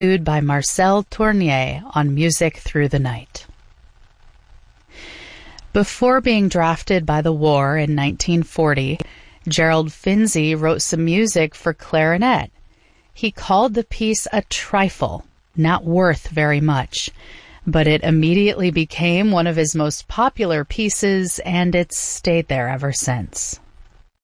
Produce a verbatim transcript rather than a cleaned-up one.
by Marcel Tournier on Music Through the Night. Before being drafted by the war in nineteen forty, Gerald Finzi wrote some music for clarinet. He called the piece a trifle, not worth very much, but it immediately became one of his most popular pieces, and it's stayed there ever since.